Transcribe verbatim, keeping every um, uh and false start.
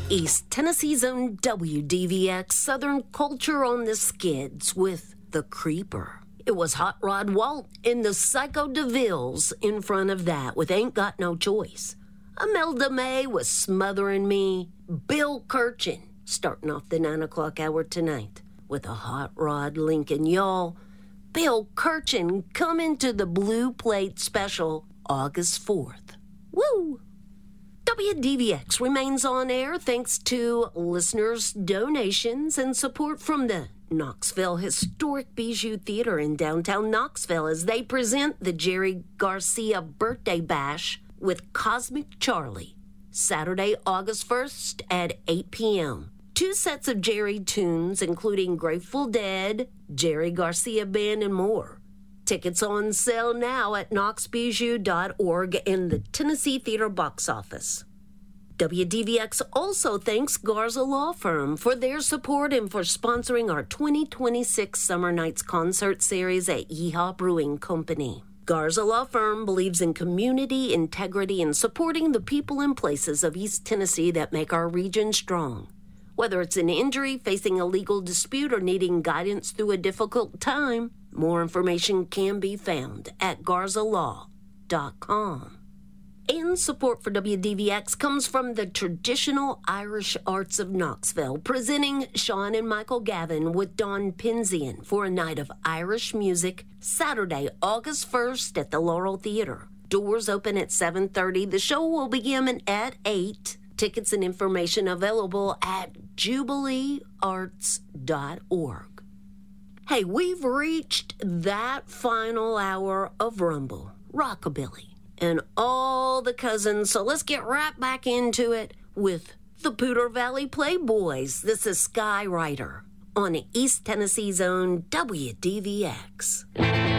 East Tennessee's own W D V X Southern Culture on the Skids with The Creeper. It was Hot Rod Walt and the Psycho DeVilles in front of that with Ain't Got No Choice. Imelda May was Smothering Me. Bill Kirchen starting off the nine o'clock hour tonight with a Hot Rod Lincoln. Y'all, Bill Kirchen coming to the Blue Plate special August fourth. Woo! W D V X remains on air thanks to listeners' donations and support from the Knoxville Historic Bijou Theater in downtown Knoxville as they present the Jerry Garcia Birthday Bash with Cosmic Charlie, Saturday, August first at eight p.m. Two sets of Jerry tunes, including Grateful Dead, Jerry Garcia Band, and more. Tickets on sale now at knox bijou dot org and the Tennessee Theater box office. W D V X also thanks Garza Law Firm for their support and for sponsoring our twenty twenty-six Summer Nights concert series at Yeehaw Brewing Company. Garza Law Firm believes in community, integrity, and supporting the people and places of East Tennessee that make our region strong. Whether it's an injury, facing a legal dispute, or needing guidance through a difficult time, more information can be found at garza law dot com. And support for W D V X comes from the Traditional Irish Arts of Knoxville, presenting Sean and Michael Gavin with Don Penzian for a night of Irish music, Saturday, August first at the Laurel Theater. Doors open at seven thirty. The show will begin at eight. Tickets and information available at jubilee arts dot org. Hey, we've reached that final hour of Rumble, Rockabilly, and all the cousins, so let's get right back into it with the Poudre Valley Playboys. This is Skywriter on East Tennessee's own W D V X.